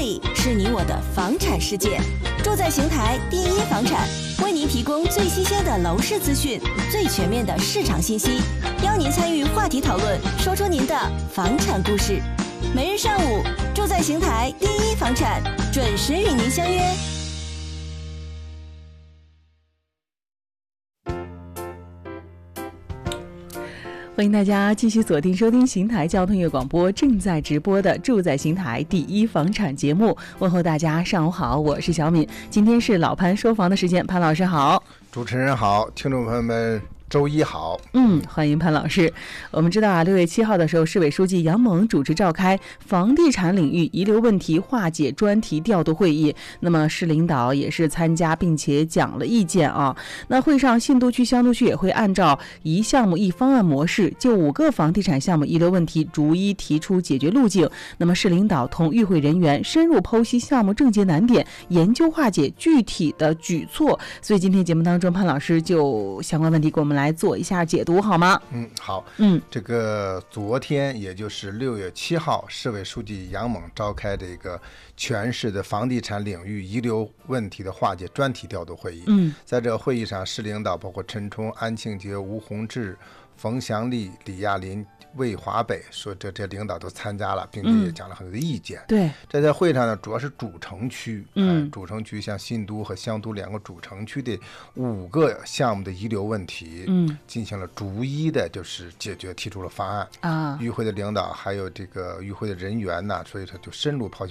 里是你我的房产世界，住在邢台第一房产为您提供最新鲜的楼市资讯，最全面的市场信息，邀您参与话题讨论，说出您的房产故事。每日上午，住在邢台第一房产准时与您相约。 欢迎大家继续锁定收听邢台交通乐广播正在直播的住在邢台第一房产节目。问候大家上午好，我是小敏。今天是老潘说房的时间，潘老师好。 主持人好，听众朋友们周一好。 欢迎潘老师。我们知道6月7号的时候，市委书记杨猛主持召开房地产领域遗留问题化解专题调度会议，那么市领导也是参加并且讲了意见啊。那会上信都区、香都区也会按照一项目一方案模式，就5个房地产项目遗留问题逐一提出解决路径。那么市领导同与会人员深入剖析项目症结难点，研究化解具体的举措。所以今天节目当中，潘老师就相关问题给我们来做一下解读，好吗？ 好。这个昨天也就是6月7号，市委书记杨猛召开这个全市的房地产领域遗留问题的化解专题调度会议。在这个会议上，市领导包括陈冲、安庆杰、吴宏志、冯祥利、李亚林、魏华北，说这领导都参加了，并且也讲了很多的意见。 对， 在会上呢，主要是主城区，主城区像信都和香都两个主城区的5个项目的遗留问题，进行了逐一的就是解决，提出了方案啊。与会的领导还有这个与会的人员呢，所以说就深入剖析